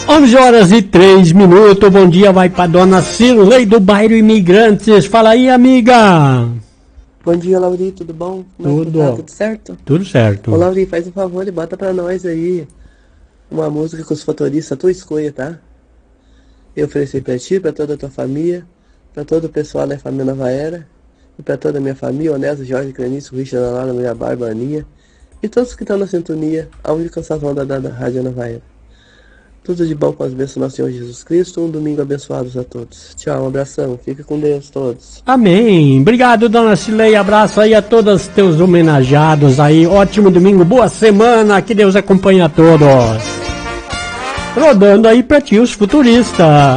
11h03. Bom dia, vai pra dona Cirlei do bairro Imigrantes. Fala aí, amiga. Bom dia, Lauri, tudo bom? Tudo. Tá? Tudo certo? Tudo certo. Ô, Lauri, faz um favor e bota pra nós aí uma música com os motoristas, tua escolha, tá? Eu ofereci pra ti, pra toda a tua família, pra todo o pessoal da família Nova Era, e pra toda a minha família, Onésio, Jorge, Clanício, Richard, Ana, Maria Barba, Aninha, e todos que estão na sintonia, aonde canção da Rádio Nova Era. Tudo de bom com as bênçãos do nosso Senhor Jesus Cristo. Um domingo abençoado a todos. Tchau, um abração. Fica com Deus todos. Amém. Obrigado, dona Cirlei. Abraço aí a todos os teus homenageados aí. Ótimo domingo, boa semana. Que Deus acompanhe a todos. Rodando aí pra ti os futuristas.